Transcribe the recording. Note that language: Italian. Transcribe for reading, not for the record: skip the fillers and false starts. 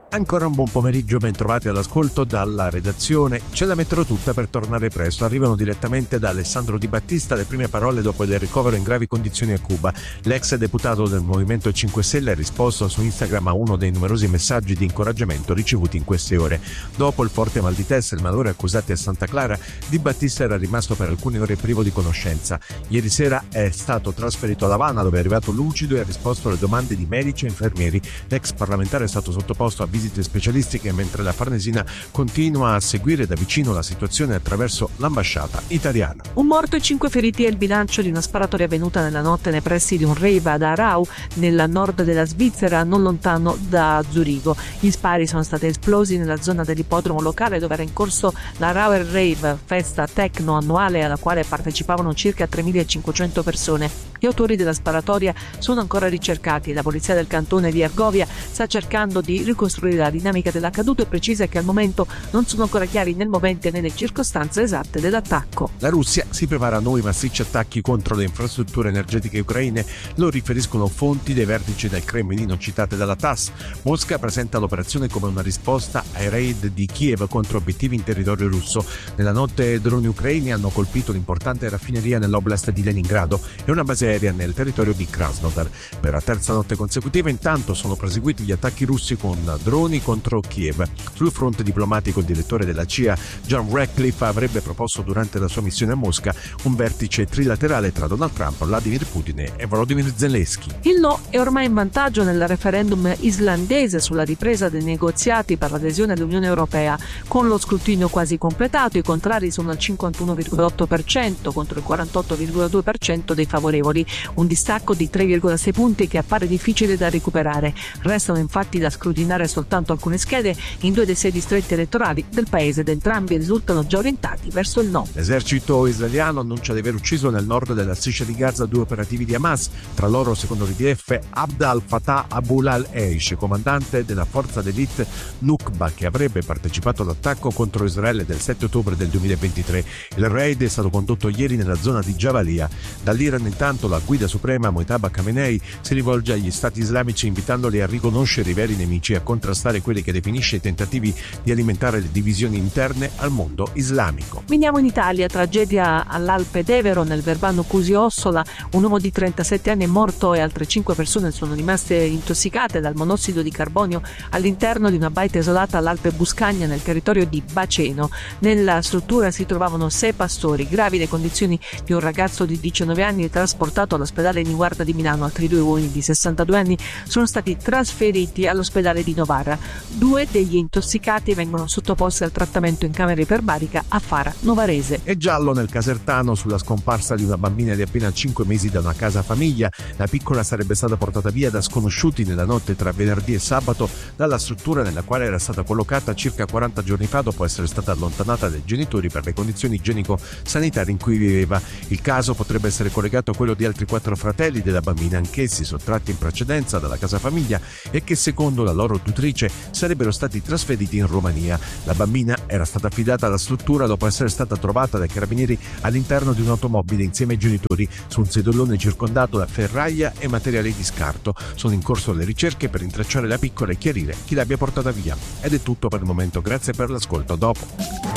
Ancora un buon pomeriggio, ben trovati all'ascolto dalla redazione. Ce la metterò tutta per tornare presto. Arrivano direttamente da Alessandro Di Battista le prime parole dopo il ricovero in gravi condizioni a Cuba. L'ex deputato del Movimento 5 Stelle ha risposto su Instagram a uno dei numerosi messaggi di incoraggiamento ricevuti in queste ore. Dopo il forte mal di testa e il malore accusati a Santa Clara, Di Battista era rimasto per alcune ore privo di conoscenza. Ieri sera è stato trasferito a La Habana, dove è arrivato lucido e ha risposto alle domande di medici e infermieri. L'ex parlamentare è stato sottoposto a visite specialistiche, mentre la Farnesina continua a seguire da vicino la situazione attraverso l'ambasciata italiana. Un morto e 5 feriti è il bilancio di una sparatoria avvenuta nella notte nei pressi di un rave ad Aarau, nel nord della Svizzera, non lontano da Zurigo. Gli spari sono stati esplosi nella zona dell'ippodromo locale dove era in corso la Rauer Rave, festa techno annuale alla quale partecipavano circa 3.500 persone. Gli autori della sparatoria sono ancora ricercati. La polizia del cantone di Argovia sta cercando di ricostruire la dinamica dell'accaduto e precisa che al momento non sono ancora chiari né il momento né le circostanze esatte dell'attacco. La Russia si prepara a nuovi massicci attacchi contro le infrastrutture energetiche ucraine, lo riferiscono fonti dei vertici del Cremlino citate dalla TASS. Mosca presenta l'operazione come una risposta ai raid di Kiev contro obiettivi in territorio russo. Nella notte droni ucraini hanno colpito l'importante raffineria nell'oblast di Leningrado e una base aerea nel territorio di Krasnodar. Per la terza notte consecutiva intanto sono proseguiti gli attacchi russi con droni contro Kiev. Sul fronte diplomatico il direttore della CIA, John Ratcliffe, avrebbe proposto durante la sua missione a Mosca un vertice trilaterale tra Donald Trump, Vladimir Putin e Volodymyr Zelensky. Il no è ormai in vantaggio nel referendum islandese sulla ripresa dei negoziati per l'adesione all'Unione Europea. Con lo scrutinio quasi completato, i contrari sono al 51,8% contro il 48,2% dei favorevoli, un distacco di 3,6 punti che appare difficile da recuperare. Restano infatti da scrutinare soltanto alcune schede in 2 dei 6 distretti elettorali del paese ed entrambi risultano già orientati verso il no. L'esercito israeliano annuncia di aver ucciso nel nord della striscia di Gaza 2 operativi di Hamas, tra loro, secondo l'IDF, Abd al-Fattah Abu al-Eish, comandante della forza d'élite Nukba, che avrebbe partecipato all'attacco contro Israele del 7 ottobre del 2023. Il raid è stato condotto ieri nella zona di Jabalia. Dall'Iran intanto la guida suprema Mojtaba Khamenei si rivolge agli stati islamici invitandoli a riconoscere i veri nemici e a contrastare quelli che definisce i tentativi di alimentare le divisioni interne al mondo islamico. Veniamo in Italia, tragedia all'Alpe d'Evero nel Verbano Cusio-Ossola, un uomo di 37 anni è morto e altre 5 persone sono rimaste intossicate dal monossido di carbonio all'interno di una baita isolata all'Alpe Buscagna nel territorio di Baceno. Nella struttura si trovavano 6 pastori, gravi le condizioni di un ragazzo di 19 anni trasportato all'ospedale Niguarda di Milano. Altri 2 uomini di 62 anni sono stati trasferiti all'ospedale di Novara. 2 degli intossicati vengono sottoposti al trattamento in camera iperbarica a Fara Novarese. È giallo nel Casertano sulla scomparsa di una bambina di appena 5 mesi da una casa famiglia. La piccola sarebbe stata portata via da sconosciuti nella notte tra venerdì e sabato dalla struttura nella quale era stata collocata circa 40 giorni fa dopo essere stata allontanata dai genitori per le condizioni igienico-sanitarie in cui viveva. Il caso potrebbe essere collegato a quello di altri 4 fratelli della bambina, anch'essi sottratti in precedenza dalla casa famiglia e che secondo la loro tutrice sarebbero stati trasferiti in Romania. La bambina era stata affidata alla struttura dopo essere stata trovata dai carabinieri all'interno di un'automobile insieme ai genitori su un sedolone circondato da ferraia e materiali di scarto. Sono in corso le ricerche per intracciare la piccola e chiarire chi l'abbia portata via. Ed è tutto per il momento, grazie per l'ascolto, dopo.